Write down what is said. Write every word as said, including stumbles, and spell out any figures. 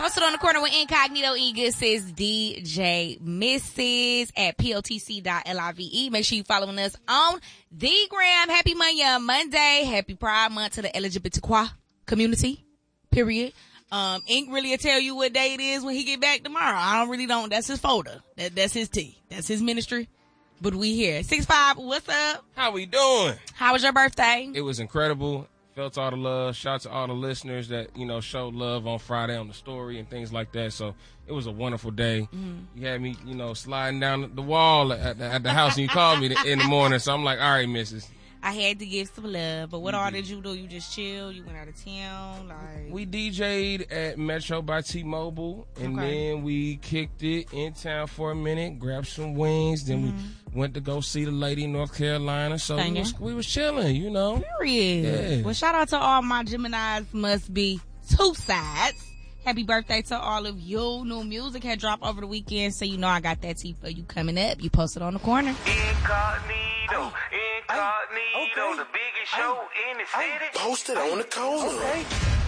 Posted on the corner with Incognito Egus is D J Missus at P O T C dot L I V E. Make sure you following us on the gram. Happy Monday Monday. Happy Pride Month to the L G B T Q community. Period. Um, Ink really will tell you what day it is when he get back tomorrow. I don't really don't. That's his folder. That, that's his tea. That's his ministry. But we here. six five, what's up? How we doing? How was your birthday? It was incredible. Felt all the love. Shout out to all the listeners that, you know, showed love on Friday on the story and things like that. So it was a wonderful day. Mm-hmm. You had me, you know, sliding down the wall at the, at the house and you called me in the morning. So I'm like, all right, missus I had to give some love. But what all did you do? You just chill? You went out of town? Like We D J'd at Metro by T-Mobile. And okay. then we kicked it in town for a minute, grabbed some wings. Then mm-hmm. we went to go see the lady in North Carolina. So we was, we was chilling, you know. Period. Yeah. Well, shout out to all my Geminis. Must be two sides. Happy birthday to all of you. New music had dropped over the weekend, so you know I got that tea for you coming up. You posted on the corner. Incognito, incognito, okay. The biggest show in the city. Posted on the corner. Okay.